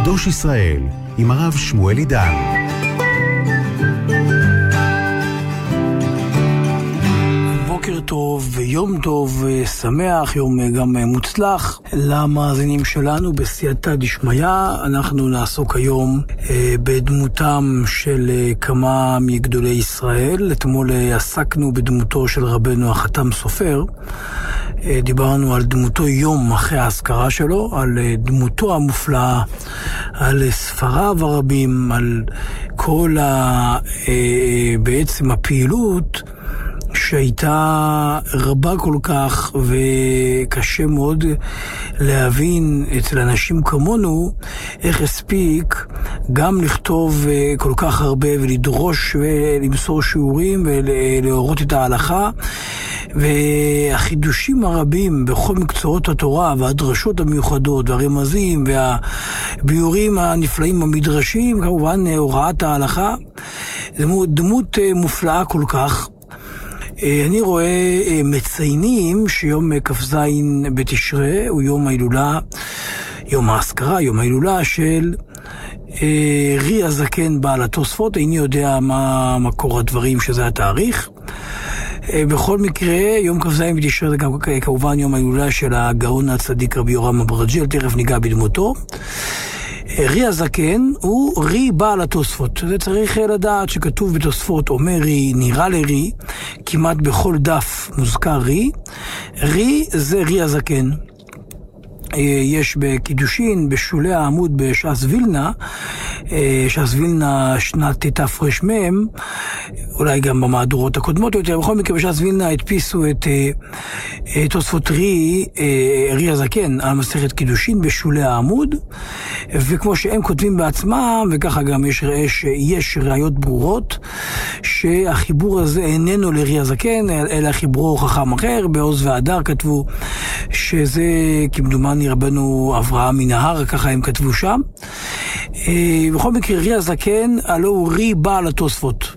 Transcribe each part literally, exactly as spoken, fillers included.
קדוש ישראל עם הרב שמואל עידן. בוקר טוב ויום טוב שמח, יום גם מוצלח למאזינים שלנו בסייעתא דשמיא. אנחנו נעסוק היום בדמותם של כמה מגדולי ישראל. אתמול עסקנו בדמותו של רבנו החתם סופר. דיברנו על דמותו יום אחרי ההזכרה שלו, על דמותו המופלאה, על ספריו הרבים, על כל ה, בעצם הפעילות שהייתה רבה כל כך, וקשה מאוד להבין אצל אנשים כמונו איך הספיק גם לכתוב כל כך הרבה ולדרוש ולמסור שיעורים ולהורות את ההלכה, והחידושים הרבים בכל מקצועות התורה והדרשות המיוחדות והרמזים והביורים הנפלאים המדרשים, כמובן הוראת ההלכה. דמות, דמות מופלאה כל כך. אני רואה מציינים שיום כ"ז בתשרי הוא יום ההילולה, יום ההזכרה, יום ההילולה של רי הזקן בעל התוספות. איני יודע מה מקור הדברים שזה התאריך. בכל מקרה, יום כ"ז בתשרי זה גם כמובן יום ההילולה של הגאון הצדיק רבי יורם אברג'ל, תכף ניגע בדמותו. רי הזקן הוא רי בעל התוספות. זה צריך לדעת שכתוב בתוספות אומר רי, נראה לרי, כמעט בכל דף מוזכר רי. רי זה רי הזקן. יש בקידושין, בשולי העמוד בש"ס וילנה, ש"ס וילנה שנת תרמ"ם, אולי גם במהדורות הקודמות יותר, בכל מקרה בש"ס וילנה הדפיסו את תוספות רי, רי הזקן על מסכת קידושין בשולי העמוד, וכמו שהם כותבים בעצמם, וככה גם יש, יש, יש ראיות ברורות שהחיבור הזה איננו לרי הזקן, אלא חיברו חכם אחר. בעוז והדר כתבו שזה כמדומני רבנו אברהם מנהר, ככה הם כתבו שם. בכל מקרה, רי הזקן הלא הוא רי בעל התוספות,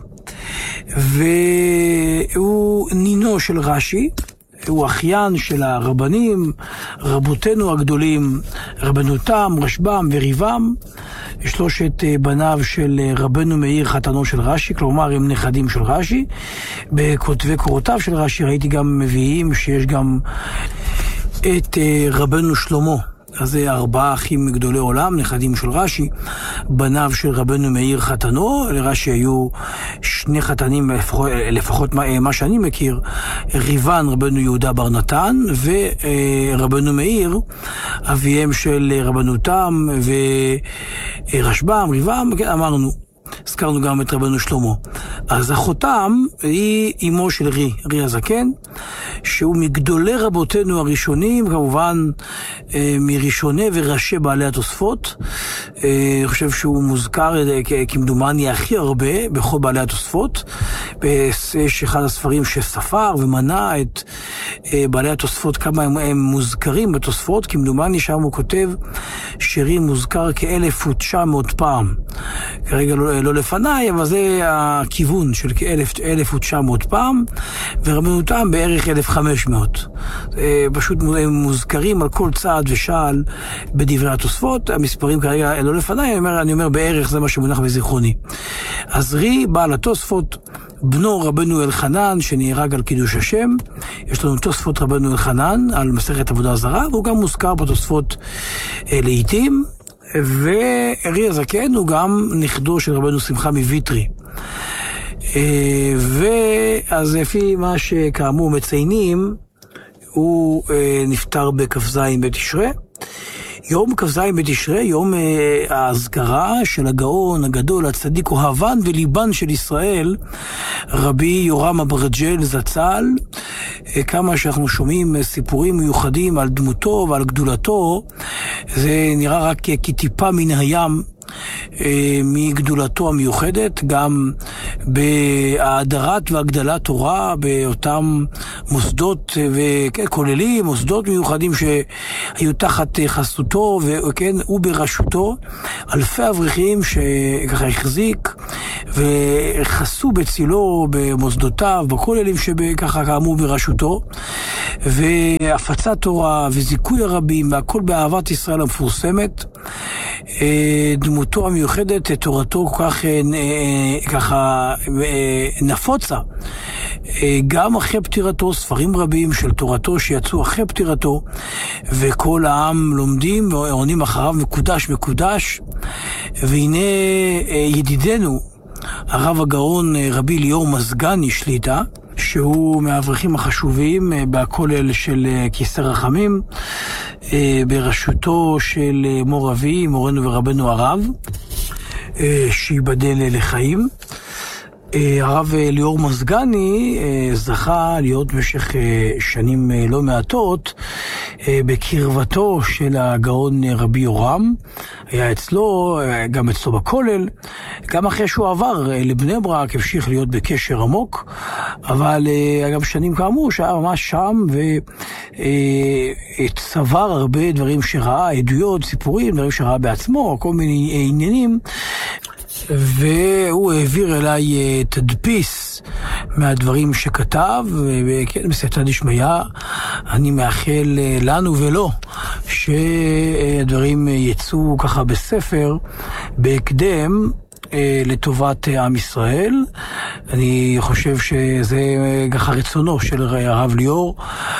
והוא נינו של רש"י, הוא אחיין של הרבנים, רבותינו הגדולים, רבנותם, רשב"ם וריבם, שלושת בניו של רבנו מאיר חתנו של רש"י, כלומר הם נכדים של רש"י. בכותבי קורותיו של רש"י ראיתי גם מביאים שיש גם את רבנו שלמה. אז זה ארבעה אחים גדולי עולם, נכדים של רש"י, בניו של רבנו מאיר חתנו. לרש"י היו שני חתנים, לפחות, לפחות מה, מה שאני מכיר, ריבן רבנו יהודה בר נתן, ורבנו מאיר, אביהם של רבנותם ורשב"ם, ריבם, אמרנו. הזכרנו גם את רבנו שלמה. אז אחותם היא אמו של רי, רי הזקן, שהוא מגדולי רבותינו הראשונים, כמובן מראשוני וראשי בעלי התוספות. אני חושב שהוא מוזכר כמדומני הכי הרבה בכל בעלי התוספות. יש אחד הספרים שספר ומנה את בעלי התוספות, כמה הם, הם מוזכרים בתוספות. כמדומני שם הוא כותב שרי מוזכר כאלף ותשע מאות פעם. כרגע לא, לא לפניי, אבל זה הכיוון של כאלף ותשע מאות פעם, ורבנותם בערך אלף וחמש מאות. פשוט הם מוזכרים על כל צעד ושעל בדברי התוספות. המספרים כרגע לא לפניי, אני אומר, אני אומר בערך, זה מה שמונח בזיכרוני. אז רי בעל התוספות, בנו רבנו אלחנן שנהרג על קידוש השם. יש לנו תוספות רבנו אלחנן על מסכת עבודה זרה, והוא גם מוזכר בתוספות לעתים. ורי הזקן הוא גם נכדו של רבנו שמחה מויטרי. ואז לפי מה שכאמור מציינים, הוא נפטר בכ"ז בתשרי. יום כ"ז בתשרי, יום ההזכרה של הגאון הגדול, הצדיק אוהבן וליבן של ישראל, רבי יורם אברג'ל זצ"ל. כמה שאנחנו שומעים סיפורים מיוחדים על דמותו ועל גדולתו, זה נראה רק כטיפה מן הים מגדולתו המיוחדת, גם בהאדרת והגדלת תורה באותם מוסדות וכוללים, מוסדות מיוחדים שהיו תחת חסותו וכן, וברשותו, אלפי אברכים שככה החזיק וחסו בצילו במוסדותיו, בכוללים שככה כאמור ברשותו. והפצת תורה וזיכוי הרבים, והכל באהבת ישראל המפורסמת. דמותו המיוחדת, תורתו כל כך ככה נפוצה. גם אחרי פטירתו, ספרים רבים של תורתו שיצאו אחרי פטירתו, וכל העם לומדים ועונים אחריו מקודש מקודש. והנה ידידנו, הרב הגאון רבי ליאור מזגני שליטה, שהוא מהאברכים החשובים בכולל של כיסא רחמים, בראשותו של מור אבי, מורנו ורבנו הרב, שיבדל לחיים. הרב ליאור מזגני זכה להיות במשך שנים לא מעטות בקרבתו של הגאון רבי יורם, היה אצלו, גם אצלו בכולל, גם אחרי שהוא עבר לבני ברק, המשיך להיות בקשר עמוק, אבל גם שנים כאמור שהיה ממש שם וצבר הרבה דברים שראה, עדויות, סיפורים, דברים שראה בעצמו, כל מיני עניינים, והוא העביר אליי תדפיס מהדברים שכתב, וכן, בסייעתא דשמיא, אני מאחל לנו ולו שהדברים יצאו ככה בספר בהקדם לטובת עם ישראל. אני חושב שזה ככה רצונו של הרב ליאור,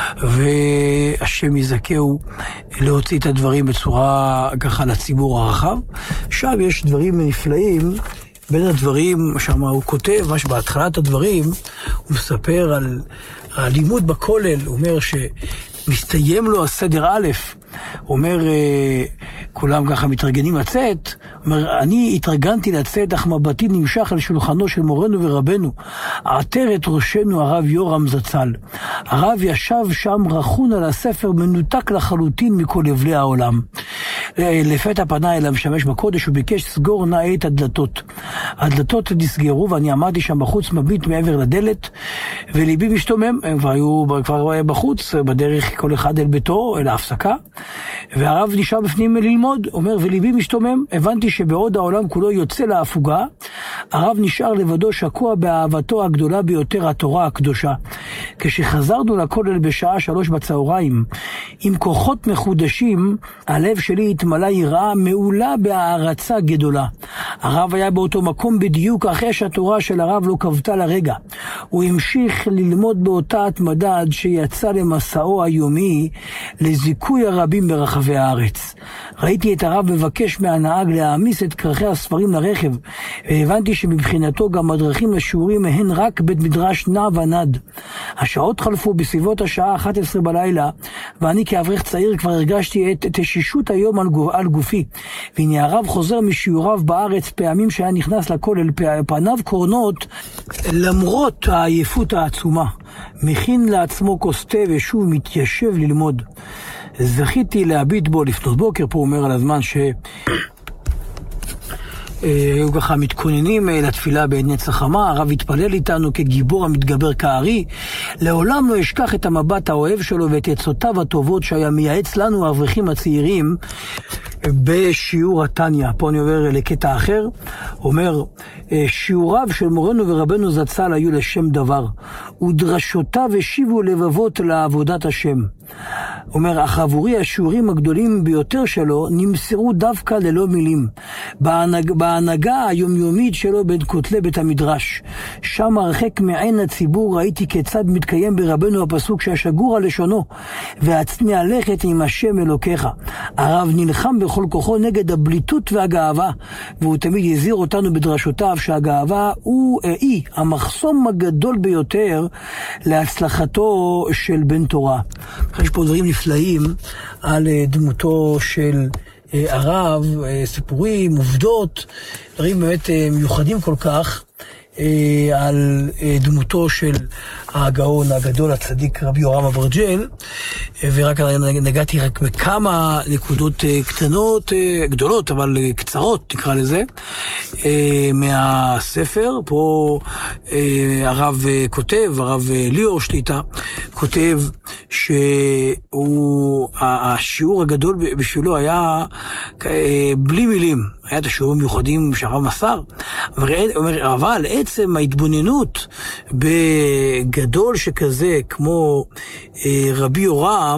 והשם יזכהו להוציא את הדברים בצורה ככה לציבור הרחב. עכשיו יש דברים נפלאים בין הדברים, שמה הוא כותב, ממש בהתחלת הדברים, הוא מספר על הלימוד בכולל, הוא אומר שמסתיים לו הסדר א', הוא אומר, כולם ככה מתרגנים לצאת, הוא אומר, אני התרגנתי לצאת, אך מבטי נמשך על שולחנו של מורנו ורבנו, עטר את ראשנו הרב יורם זצ"ל. הרב ישב שם רכון על הספר, מנותק לחלוטין מכל אבלי העולם. לפתע פנה אל המשמש בקודש וביקש סגור נא את הדלתות. הדלתות נסגרו ואני עמדתי שם בחוץ מביט מעבר לדלת, וליבי משתומם, הם כבר היו כבר בחוץ, בדרך כל אחד אל ביתו, אל ההפסקה, והרב נשאר בפנים ללמוד, אומר, וליבי משתומם, הבנתי שבעוד העולם כולו יוצא להפוגה, הרב נשאר לבדו שקוע באהבתו הגדולה ביותר, התורה הקדושה. כשחזרנו לכולל בשעה שלוש בצהריים, עם כוחות מחודשים, הלב שלי התמלא יראה מעולה בהערצה גדולה. הרב היה באותו מקום בדיוק אחרי שהתורה של הרב לא קבתה לרגע. הוא המשיך ללמוד באותה התמדה עד שיצא למסעו היומי לזיכוי הרבים ברחבי הארץ. ראיתי את הרב מבקש מהנהג להעמיס את כרכי הספרים לרכב, והבנתי שמבחינתו גם הדרכים לשיעורים הן רק בית מדרש נע ונד. השעות חלפו בסביבות השעה אחת עשרה בלילה, ואני כאברך צעיר כבר הרגשתי את תשישות היום על, גוף, על גופי. והנה הרב חוזר משיעוריו בארץ, פעמים שהיה נכנס לכולל, פניו קורנות, למרות העייפות העצומה. מכין לעצמו כוס תה ושוב מתיישב ללמוד. זכיתי להביט בו לפנות בוקר, פה אומר על הזמן ש... היו ככה מתכוננים לתפילה בנץ החמה, הרב התפלל איתנו כגיבור המתגבר כארי, לעולם לא אשכח את המבט האוהב שלו ואת עצותיו הטובות שהיה מייעץ לנו האברכים הצעירים בשיעור התניא. פה אני עובר לקטע אחר, אומר, שיעוריו של מורנו ורבנו זצ"ל היו לשם דבר, ודרשותיו השיבו לבבות לעבודת השם. אומר, אך עבורי השיעורים הגדולים ביותר שלו נמסרו דווקא ללא מילים, בהנהג, בהנהגה היומיומית שלו בין כותלי בית המדרש. שם הרחק מעין הציבור ראיתי כיצד מתקיים ברבנו הפסוק שהשגור על לשונו, והצניע לכת עם השם אלוקיך. הרב נלחם בכל כוחו נגד הבליטות והגאווה, והוא תמיד יזהיר אותנו בדרשותיו שהגאווה הוא אי המחסום הגדול ביותר להצלחתו של בן תורה. יש פה דברים נפלאים על דמותו של הרב, סיפורים, עובדות, דברים באמת מיוחדים כל כך על דמותו של הגאון הגדול הצדיק רבי יורם אברג'ל, ורק נגעתי רק בכמה נקודות קטנות, גדולות אבל קצרות תקרא לזה. אה, מהספר. פה אה, הרב אה, כותב, הרב אה, ליאור שליטה, כותב שהוא, השיעור הגדול בשבילו היה אה, בלי מילים, היה את השיעורים מיוחדים שהרב מסר, אבל, אבל עצם ההתבוננות בגדול שכזה כמו אה, רבי יורם,